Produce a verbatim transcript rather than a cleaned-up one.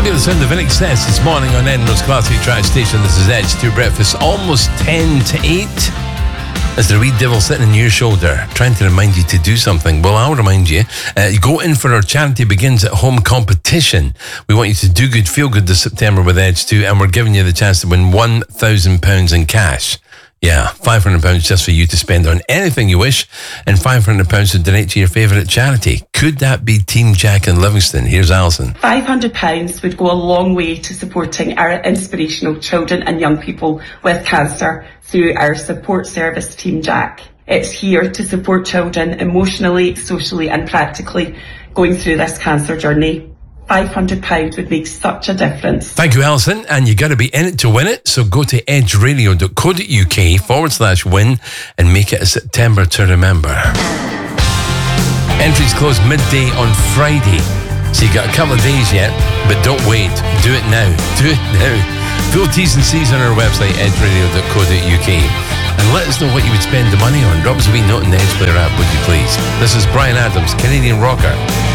Feel the sound of In Excess this morning on Edinburgh's Classic Track Station. This is Edge to Breakfast, almost ten to eight. As the wee devil sitting on your shoulder, trying to remind you to do something. Well, I'll remind you. Uh, you go in for our Charity Begins at Home competition. We want you to do good, feel good this September with Edge two, and we're giving you the chance to win one thousand pounds in cash. Yeah, five hundred pounds just for you to spend on anything you wish, and five hundred pounds to donate to your favourite charity. Could that be Team Jack in Livingston? Here's Alison. five hundred pounds would go a long way to supporting our inspirational children and young people with cancer through our support service, Team Jack. It's here to support children emotionally, socially and practically going through this cancer journey. five hundred pounds would make such a difference. Thank you, Alison. And you got to be in it to win it. So go to edgeradio.co.uk forward slash win and make it a September to remember. Entries close midday on Friday. So you got a couple of days yet, but don't wait. Do it now. Do it now. Full T's and C's on our website, edgeradio.co.uk. And let us know what you would spend the money on. Drop us a wee note in the Edge Player app, would you please? This is Bryan Adams, Canadian rocker.